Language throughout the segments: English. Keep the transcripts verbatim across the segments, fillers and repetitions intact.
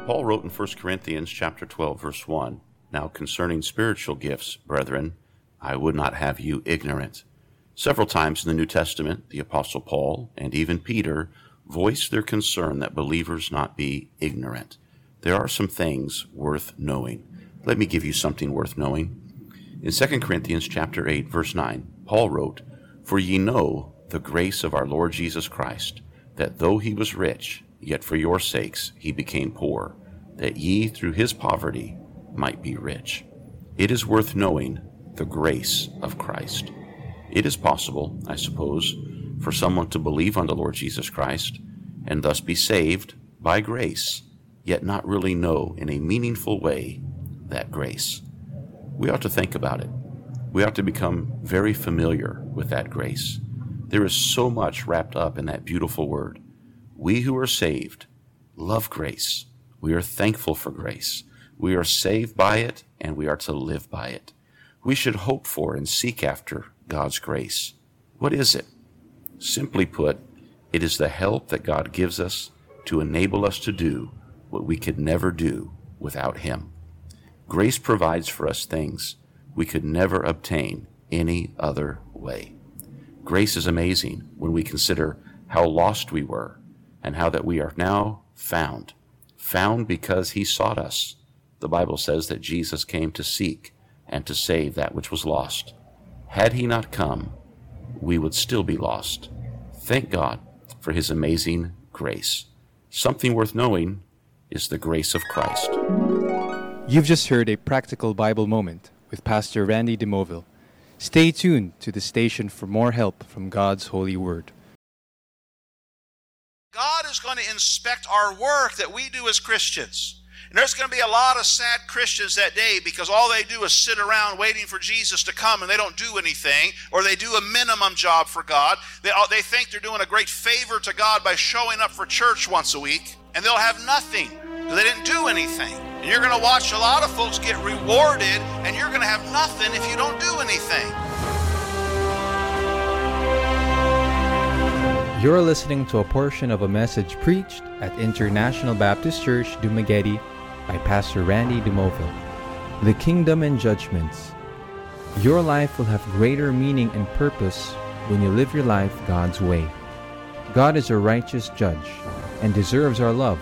Paul wrote in First Corinthians chapter twelve, verse one, "Now concerning spiritual gifts, brethren, I would not have you ignorant." Several times in the New Testament, the Apostle Paul and even Peter voiced their concern that believers not be ignorant. There are some things worth knowing. Let me give you something worth knowing. In Second Corinthians chapter eight, verse nine, Paul wrote, "For ye know the grace of our Lord Jesus Christ, that though he was rich, yet for your sakes he became poor, that ye through his poverty might be rich." It is worth knowing the grace of Christ. It is possible, I suppose, for someone to believe on the Lord Jesus Christ and thus be saved by grace, yet not really know in a meaningful way that grace. We ought to think about it. We ought to become very familiar with that grace. There is so much wrapped up in that beautiful word. We who are saved love grace. We are thankful for grace. We are saved by it, and we are to live by it. We should hope for and seek after God's grace. What is it? Simply put, it is the help that God gives us to enable us to do what we could never do without Him. Grace provides for us things we could never obtain any other way. Grace is amazing when we consider how lost we were and how that we are now found. Found because He sought us. The Bible says that Jesus came to seek and to save that which was lost. Had He not come, we would still be lost. Thank God for His amazing grace. Something worth knowing is the grace of Christ. You've just heard a practical Bible moment with Pastor Randy DeMoville. Stay tuned to the station for more help from God's holy word. God is going to inspect our work that we do as Christians. And there's going to be a lot of sad Christians that day because all they do is sit around waiting for Jesus to come and they don't do anything, or they do a minimum job for God. They, they think they're doing a great favor to God by showing up for church once a week, and they'll have nothing because they didn't do anything. And you're going to watch a lot of folks get rewarded, and you're going to have nothing if you don't do anything. You're listening to a portion of a message preached at International Baptist Church, Dumaguete, by Pastor Randy DeMoville. The Kingdom and Judgments. Your life will have greater meaning and purpose when you live your life God's way. God is a righteous judge and deserves our love.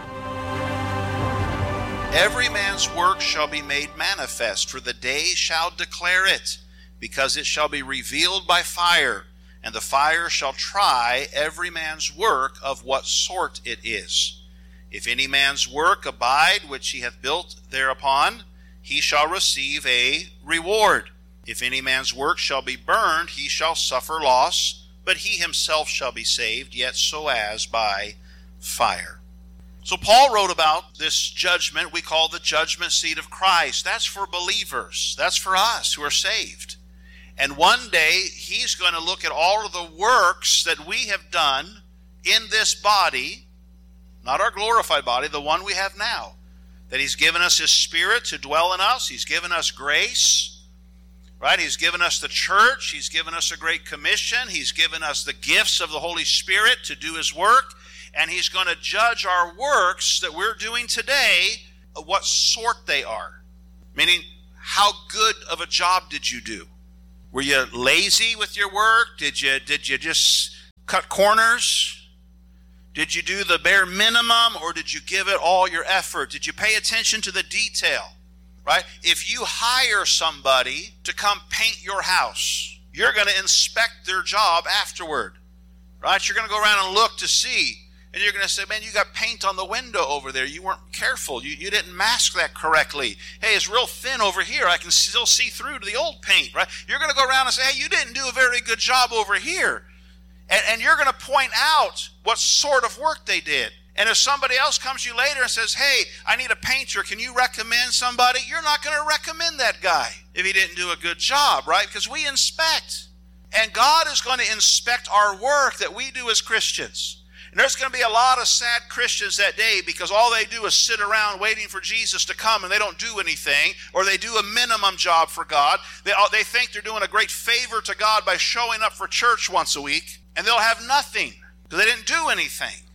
Every man's work shall be made manifest, for the day shall declare it, because it shall be revealed by fire, and the fire shall try every man's work of what sort it is. If any man's work abide which he hath built thereupon, he shall receive a reward. If any man's work shall be burned, he shall suffer loss, but he himself shall be saved, yet so as by fire. So Paul wrote about this judgment we call the judgment seat of Christ. That's for believers. That's for us who are saved. And one day He's going to look at all of the works that we have done in this body, not our glorified body, the one we have now. That He's given us His Spirit to dwell in us. He's given us grace, right? He's given us the church. He's given us a great commission. He's given us the gifts of the Holy Spirit to do His work. And He's going to judge our works that we're doing today, of what sort they are. Meaning, how good of a job did you do? Were you lazy with your work? Did you, did you just cut corners? Did you do the bare minimum, or did you give it all your effort? Did you pay attention to the detail? Right? If you hire somebody to come paint your house, you're going to inspect their job afterward. Right? You're going to go around and look to see. And you're going to say, man, you got paint on the window over there. You weren't careful. You, you didn't mask that correctly. Hey, it's real thin over here. I can still see through to the old paint, right? You're going to go around and say, hey, you didn't do a very good job over here. And, and you're going to point out what sort of work they did. And if somebody else comes to you later and says, hey, I need a painter, can you recommend somebody? You're not going to recommend that guy if he didn't do a good job, right? Because we inspect. And God is going to inspect our work that we do as Christians. And there's going to be a lot of sad Christians that day because all they do is sit around waiting for Jesus to come, and they don't do anything, or they do a minimum job for God. They, they think they're doing a great favor to God by showing up for church once a week, and they'll have nothing because they didn't do anything.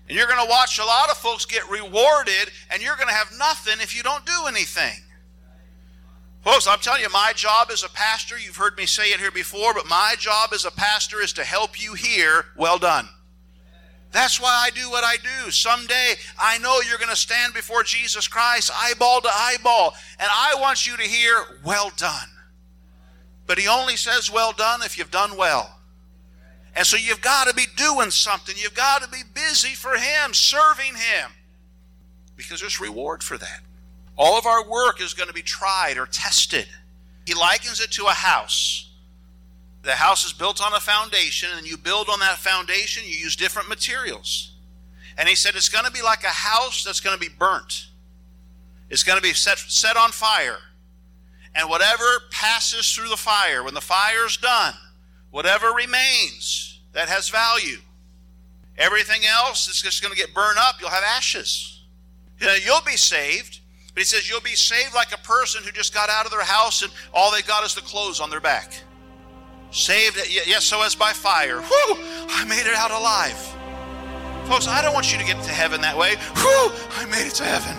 And you're going to watch a lot of folks get rewarded, and you're going to have nothing if you don't do anything. Folks, I'm telling you, my job as a pastor, you've heard me say it here before, but my job as a pastor is to help you hear, well done. That's why I do what I do. Someday, I know you're going to stand before Jesus Christ, eyeball to eyeball, and I want you to hear, well done. But he only says well done if you've done well. And so you've got to be doing something. You've got to be busy for him, serving him, because there's reward for that. All of our work is going to be tried or tested. He likens it to a house. The house is built on a foundation, and you build on that foundation, you use different materials. And he said it's going to be like a house that's going to be burnt. It's going to be set, set on fire. And whatever passes through the fire, when the fire's done, whatever remains that has value, everything else is just going to get burned up. You'll have ashes. You know, you'll be saved. But he says you'll be saved like a person who just got out of their house and all they got is the clothes on their back. Saved, yes, so as by fire. Whew, I made it out alive. Folks, I don't want you to get to heaven that way. Whew, I made it to heaven.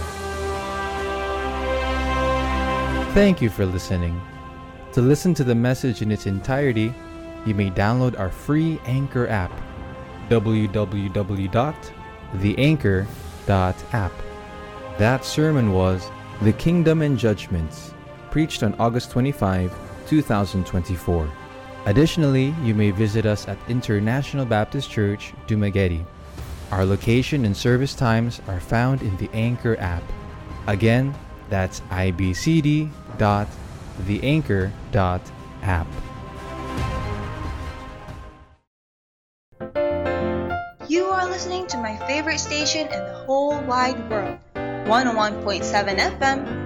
Thank you for listening. To listen to the message in its entirety, you may download our free Anchor app, w w w dot the anchor dot app. That sermon was The Kingdom and Judgments, preached on August twenty-fifth, twenty twenty-four. Additionally, you may visit us at International Baptist Church, Dumaguete. Our location and service times are found in the Anchor app. Again, that's i b c d dot the anchor dot app. You are listening to my favorite station in the whole wide world. one oh one point seven F M,